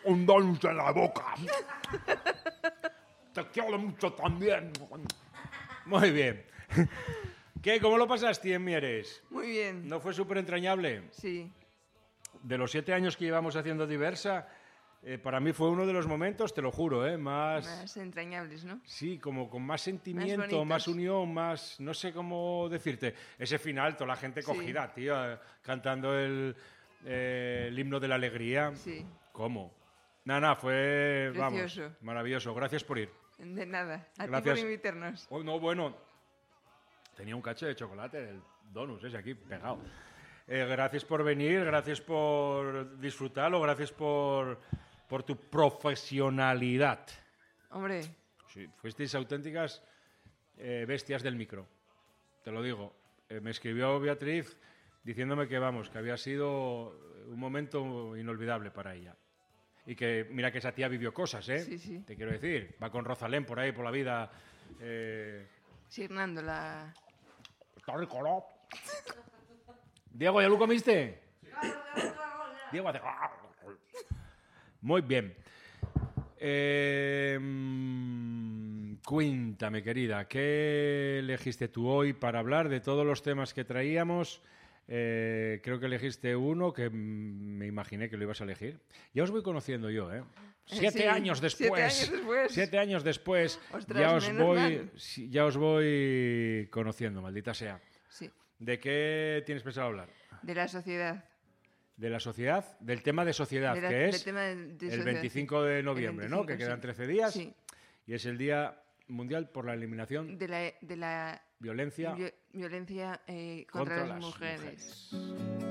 un donut en la boca. Te quiero mucho también. Muy bien. ¿Qué? ¿Cómo lo pasaste en Mieres? Muy bien. ¿No fue súper entrañable? Sí. De los 7 años que llevamos haciendo Diversa, para mí fue uno de los momentos, te lo juro, Más entrañables, ¿no? Sí, como con más sentimiento, bonitos. más unión, más... No sé cómo decirte. Ese final, toda la gente Sí. cogida, tío, cantando el himno de la alegría. Sí. ¿Cómo? Nada, fue... Precioso. Vamos, maravilloso. Gracias por ir. De nada. A Gracias. ti por invitarnos. Oh, no, bueno, tenía un cacho de chocolate del donut ese aquí pegado. Gracias por venir, gracias por disfrutarlo, gracias por tu profesionalidad. Hombre, Sí, fuisteis auténticas bestias del micro, te lo digo. Me escribió Beatriz diciéndome que, vamos, que había sido un momento inolvidable para ella. Y que, mira que esa tía vivió cosas, ¿eh? Sí, sí. Te quiero decir, va con Rosalén por ahí, por la vida. sí, Hernando, la... Está rico, ¿no? Diego, ¿ya lo comiste? Diego hace... Muy bien. Cuéntame, querida, ¿qué elegiste tú hoy para hablar de todos los temas que traíamos? Creo que elegiste uno que me imaginé que lo ibas a elegir. Ya os voy conociendo yo, ¿eh? 7 Sí, años después. 7 años después. 7 años después. Ostras, Ya os voy conociendo, maldita sea. Sí, ¿De qué tienes pensado hablar? de la sociedad. De la sociedad, del tema de sociedad, Del que es tema de el sociedad, 25 de sí. noviembre, El ¿no? 25, Que quedan sí. 13 días. Sí. Y es el Día Mundial por la Eliminación De la Violencia violencia contra las mujeres.